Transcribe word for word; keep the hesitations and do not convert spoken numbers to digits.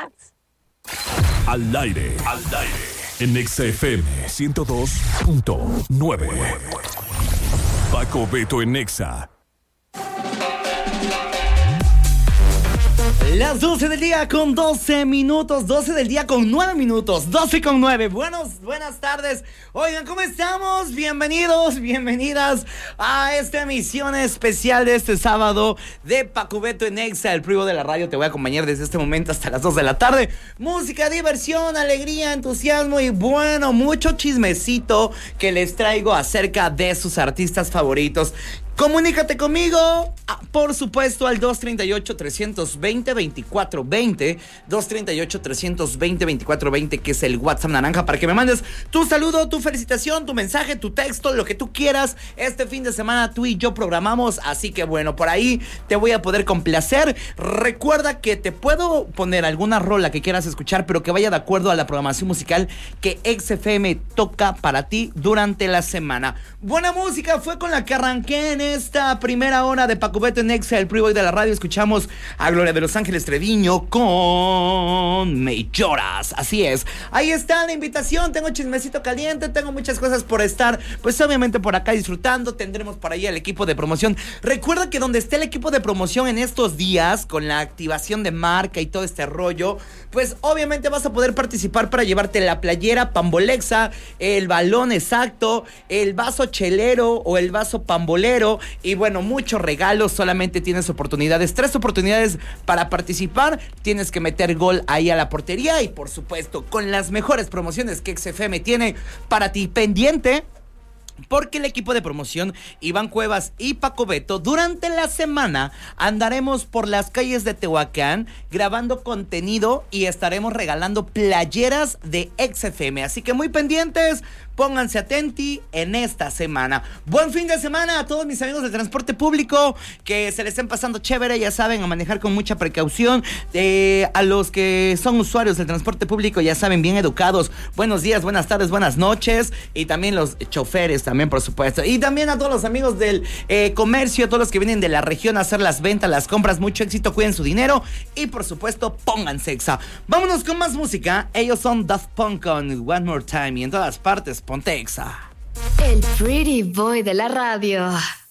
What? Al aire, al aire, en Exa F M ciento dos punto nueve. Paco Beto en Exa. Las doce del día con doce minutos, doce del día con nueve minutos, doce con nueve. Buenos, buenas tardes. Oigan, ¿cómo estamos? Bienvenidos, bienvenidas a esta emisión especial de este sábado de Paco Beto en Exa, el primo de la radio. Te voy a acompañar desde este momento hasta las dos de la tarde. Música, diversión, alegría, entusiasmo y bueno, mucho chismecito que les traigo acerca de sus artistas favoritos. Comunícate conmigo, por supuesto, al dos treinta y ocho, trescientos veinte, veinticuatro veinte, dos treinta y ocho, trescientos veinte, veinticuatro veinte, que es el WhatsApp naranja, para que me mandes tu saludo, tu felicitación, tu mensaje, tu texto, lo que tú quieras. Este fin de semana tú y yo programamos, así que bueno, por ahí te voy a poder complacer. Recuerda que te puedo poner alguna rola que quieras escuchar, pero que vaya de acuerdo a la programación musical que Exa F M toca para ti durante la semana. Buena música fue con la que arranqué en esta primera hora de Paco Beto en Exa, el Pre-Boy de la radio. Escuchamos a Gloria de Los Ángeles Treviño con Me Lloras. Así es, ahí está la invitación. Tengo chismecito caliente, tengo muchas cosas por estar, pues obviamente por acá disfrutando. Tendremos por ahí al equipo de promoción. Recuerda que donde esté el equipo de promoción en estos días, con la activación de marca y todo este rollo, pues obviamente vas a poder participar para llevarte la playera Pambolexa, el balón exacto, el vaso chelero o el vaso pambolero. Y bueno, muchos regalos. Solamente tienes oportunidades, tres oportunidades para participar. Tienes que meter gol ahí a la portería. Y por supuesto, con las mejores promociones que Exa F M tiene para ti, pendiente, porque el equipo de promoción, Iván Cuevas y Paco Beto, durante la semana andaremos por las calles de Tehuacán grabando contenido y estaremos regalando playeras de Exa F M. Así que muy pendientes, pónganse atenti en esta semana. Buen fin de semana a todos mis amigos del transporte público, que se les estén pasando chévere, ya saben, a manejar con mucha precaución. Eh, a los que son usuarios del transporte público, ya saben, bien educados. Buenos días, buenas tardes, buenas noches. Y también los choferes, también por supuesto. Y también a todos los amigos del eh, comercio, a todos los que vienen de la región a hacer las ventas, las compras. Mucho éxito, cuiden su dinero y por supuesto, pónganse Exa. Vámonos con más música. Ellos son Daft Punk con One More Time y en todas partes ponte Exa. El Pretty Boy de la radio.